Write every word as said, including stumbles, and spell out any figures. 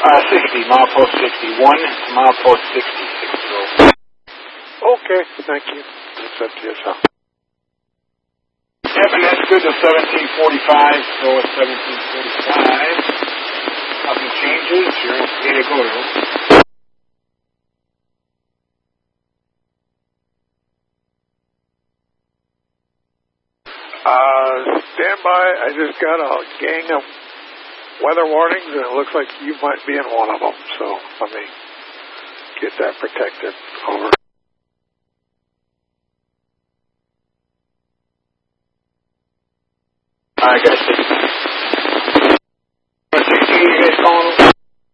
Uh, sixty, milepost sixty. One, milepost sixty, six zero. Okay, thank you. That's up to yourself. Yep, and that's good to seventeen forty-five, so it's seventeen forty-five. Nothing changes, you're in State of Godo. Uh, stand by. I just got a gang of weather warnings, and it looks like you might be in one of them, so let me get that protected. Over.